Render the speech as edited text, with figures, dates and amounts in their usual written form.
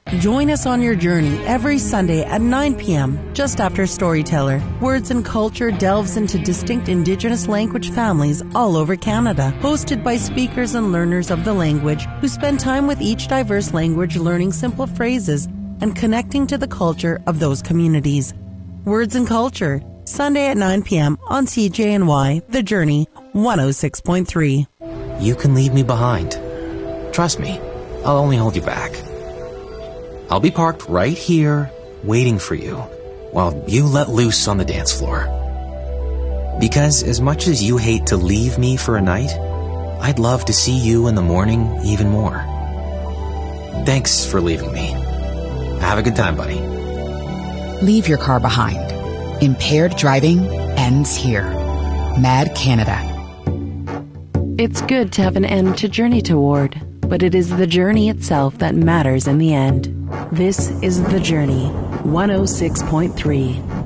Join us on your journey every Sunday at 9 p.m. just after Storyteller. Words and Culture delves into distinct Indigenous language families all over Canada, hosted by speakers and learners of the language who spend time with each diverse language learning simple phrases and connecting to the culture of those communities. Words and Culture, Sunday at 9 p.m. on CJNY, The Journey, 106.3. You can leave me behind. Trust me, I'll only hold you back. I'll be parked right here, waiting for you, while you let loose on the dance floor. Because as much as you hate to leave me for a night, I'd love to see you in the morning even more. Thanks for leaving me. Have a good time, buddy. Leave your car behind. Impaired driving ends here. MAD Canada. It's good to have an end to journey toward, but it is the journey itself that matters in the end. This is The Journey, 106.3.